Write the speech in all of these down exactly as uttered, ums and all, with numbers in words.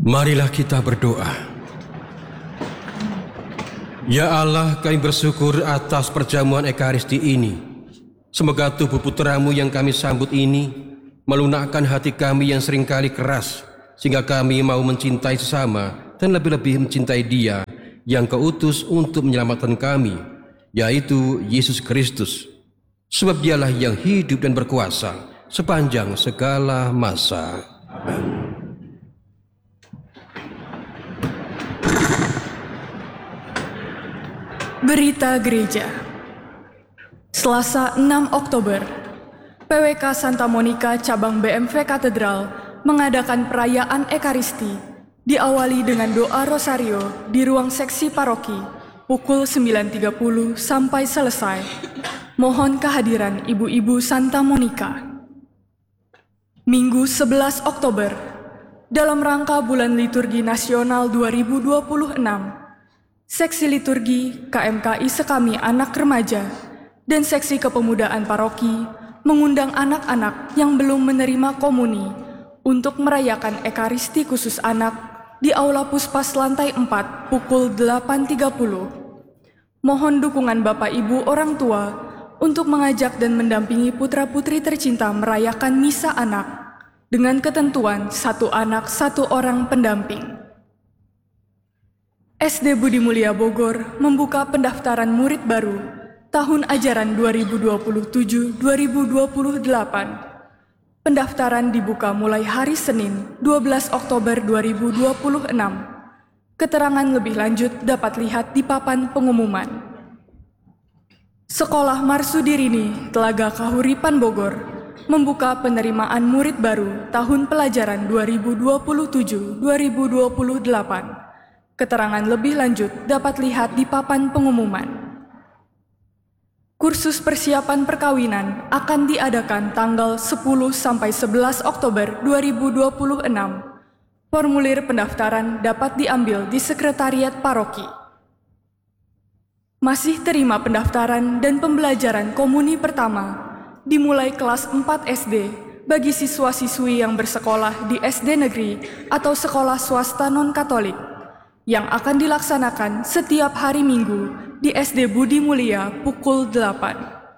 Marilah kita berdoa. Ya Allah, kami bersyukur atas perjamuan Ekaristi ini. Semoga tubuh putramu yang kami sambut ini melunakkan hati kami yang seringkali keras, sehingga kami mau mencintai sesama dan lebih-lebih mencintai Dia yang Kau utus untuk menyelamatkan kami, yaitu Yesus Kristus. Sebab Dialah yang hidup dan berkuasa sepanjang segala masa. Amin. Berita Gereja. Selasa enam Oktober, P W K Santa Monica cabang B M V Katedral mengadakan perayaan Ekaristi, diawali dengan doa rosario di ruang seksi paroki pukul sembilan tiga puluh sampai selesai. Mohon kehadiran ibu-ibu Santa Monica. Minggu sebelas Oktober, dalam rangka Bulan Liturgi Nasional dua ribu dua puluh enam, Seksi Liturgi K M K I Sekami Anak Remaja dan Seksi Kepemudaan Paroki mengundang anak-anak yang belum menerima komuni untuk merayakan Ekaristi khusus anak di Aula Puspas lantai empat pukul delapan tiga puluh. Mohon dukungan Bapak Ibu orang tua untuk mengajak dan mendampingi putra-putri tercinta merayakan misa anak dengan ketentuan satu anak satu orang pendamping. S D Budi Mulia Bogor membuka pendaftaran murid baru tahun ajaran dua ribu dua puluh tujuh dua ribu dua puluh delapan. Pendaftaran dibuka mulai hari Senin dua belas Oktober dua ribu dua puluh enam. Keterangan lebih lanjut dapat lihat di papan pengumuman. Sekolah Marsudirini Telaga Kahuripan Bogor membuka penerimaan murid baru tahun pelajaran dua ribu dua puluh tujuh dua ribu dua puluh delapan. Keterangan lebih lanjut dapat lihat di papan pengumuman. Kursus persiapan perkawinan akan diadakan tanggal sepuluh sampai sebelas Oktober dua ribu dua puluh enam. Formulir pendaftaran dapat diambil di sekretariat paroki. Masih terima pendaftaran dan pembelajaran komuni pertama dimulai kelas empat S D bagi siswa-siswi yang bersekolah di S D negeri atau sekolah swasta non-Katolik yang akan dilaksanakan setiap hari Minggu di S D Budi Mulia pukul delapan.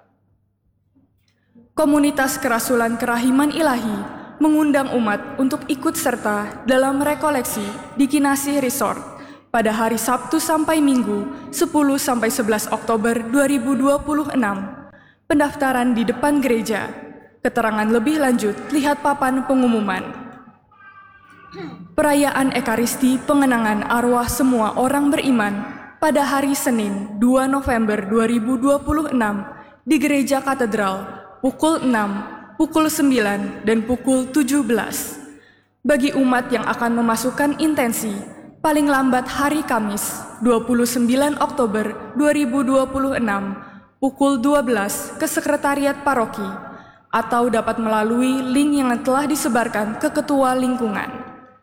Komunitas Kerasulan Kerahiman Ilahi mengundang umat untuk ikut serta dalam rekoleksi di Kinasi Resort pada hari Sabtu sampai Minggu sepuluh sampai sebelas Oktober dua ribu dua puluh enam. Pendaftaran di depan gereja. Keterangan lebih lanjut lihat papan pengumuman. Perayaan Ekaristi pengenangan arwah semua orang beriman pada hari Senin dua November dua ribu dua puluh enam di Gereja Katedral pukul enam, pukul sembilan, dan pukul tujuh belas. Bagi umat yang akan memasukkan intensi, paling lambat hari Kamis dua puluh sembilan Oktober dua ribu dua puluh enam pukul dua belas ke Sekretariat Paroki atau dapat melalui link yang telah disebarkan ke Ketua Lingkungan.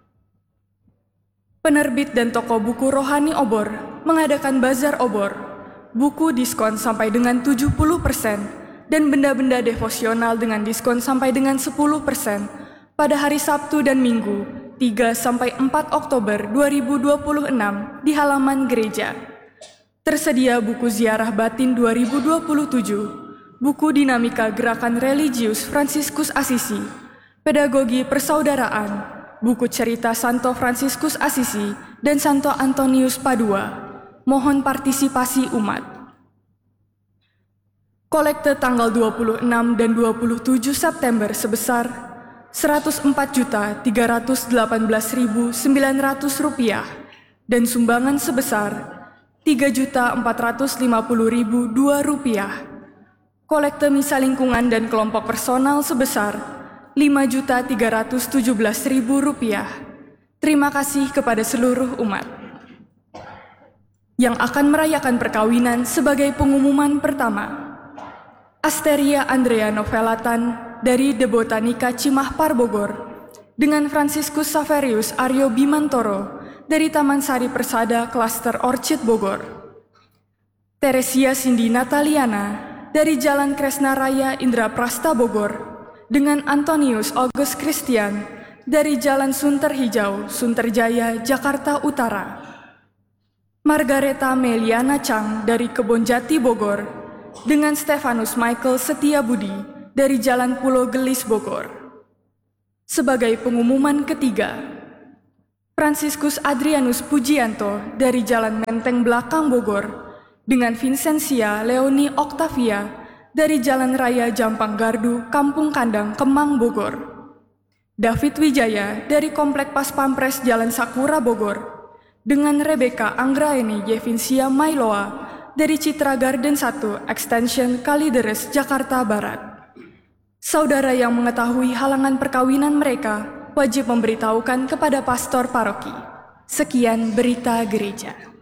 Penerbit dan toko buku rohani obor mengadakan bazar obor, buku diskon sampai dengan tujuh puluh persen, dan benda-benda devosional dengan diskon sampai dengan sepuluh persen pada hari Sabtu dan Minggu tiga sampai empat Oktober dua ribu dua puluh enam di halaman gereja. Tersedia buku Ziarah Batin dua ribu dua puluh tujuh, buku Dinamika Gerakan Religius Fransiskus Asisi, Pedagogi Persaudaraan, buku cerita Santo Fransiskus Asisi dan Santo Antonius Padua. Mohon partisipasi umat. Kolekte tanggal dua puluh enam dan dua puluh tujuh September sebesar seratus empat juta tiga ratus delapan belas ribu sembilan ratus rupiah dan sumbangan sebesar tiga juta empat ratus lima puluh ribu dua rupiah. Kolekte misa lingkungan dan kelompok personal sebesar lima juta tiga ratus tujuh belas ribu rupiah. Terima kasih kepada seluruh umat yang akan merayakan perkawinan sebagai pengumuman pertama. Asteria Andrea Novelatan dari The Botanica Cimahpar Bogor dengan Fransiskus Saverius Aryo Bimantoro dari Taman Sari Persada Klaster Orchid Bogor. Teresia Cindy Nataliana dari Jalan Kresna Raya Indra Prasta Bogor dengan Antonius August Christian dari Jalan Sunter Hijau, Sunterjaya, Jakarta Utara. Margareta Meliana Chang dari Kebonjati Bogor, dengan Stefanus Michael Setiabudi dari Jalan Pulau Gelis Bogor. Sebagai pengumuman ketiga, Fransiskus Adrianus Pujianto dari Jalan Menteng Belakang Bogor, dengan Vincentia Leoni Octavia dari Jalan Raya Jampang Gardu, Kampung Kandang, Kemang, Bogor. David Wijaya dari Komplek Pas Pampres Jalan Sakura, Bogor, dengan Rebecca Anggraeni Yevincia Mailoa dari Citra Garden satu, Extension Kalideres, Jakarta Barat. Saudara yang mengetahui halangan perkawinan mereka wajib memberitahukan kepada pastor paroki. Sekian berita gereja.